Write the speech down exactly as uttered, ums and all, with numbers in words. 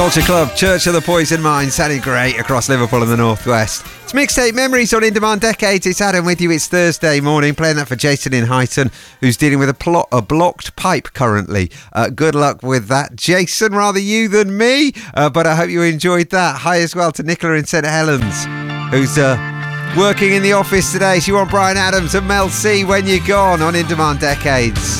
Culture Club, Church of the Poison Mine, sounding great across Liverpool and the North West. It's Mixtape Memories on In Demand Decades. It's Adam with you. It's Thursday morning, playing that for Jason in Highton, who's dealing with a, plot, a blocked pipe currently. Uh, good luck with that, Jason. Rather you than me, uh, but I hope you enjoyed that. Hi as well to Nicola in St Helens, who's uh, working in the office today. She wants Brian Adams and Mel C, When You're Gone, on In Demand Decades.